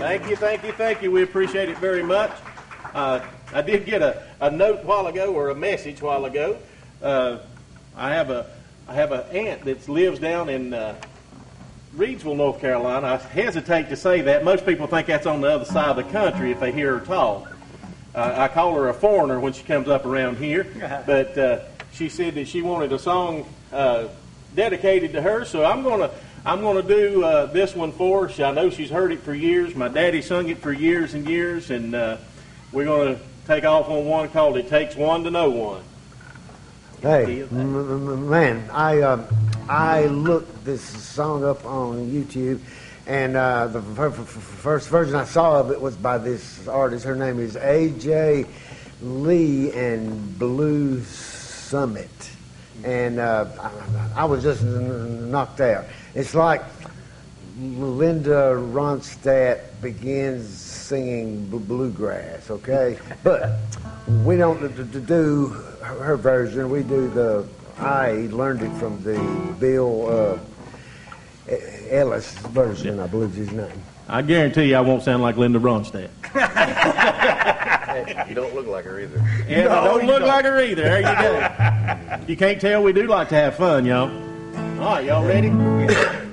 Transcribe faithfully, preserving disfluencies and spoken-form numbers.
Thank you, thank you, thank you. We appreciate it very much. Uh, I did get a, a note a while ago, or a message a while ago. Uh, I have a I have an aunt that lives down in uh, Reidsville, North Carolina. I hesitate to say that. Most people think that's on the other side of the country if they hear her talk. Uh, I call her a foreigner when she comes up around here, but uh, she said that she wanted a song uh, dedicated to her, so I'm gonna I'm gonna do uh, this one for her. I know she's heard it for years. My daddy sung it for years and years, and uh, we're gonna take off on one called "It Takes One to Know One." Hey, m- m- man, I uh, I looked this song up on YouTube, and uh, the f- f- first version I saw of it was by this artist. Her name is A J Lee and Blue Summit, and uh, I, I was just knocked out. It's like Linda Ronstadt begins singing b- bluegrass, okay? But we don't d- d- do her version. We do the, I learned it from the Bill uh, Ellis version, I believe is his name. I guarantee you I won't sound like Linda Ronstadt. You don't look like her either. Yeah, No, I don't you look don't. like her either. There you go. You can't tell we do like to have fun, y'all. All right, y'all ready?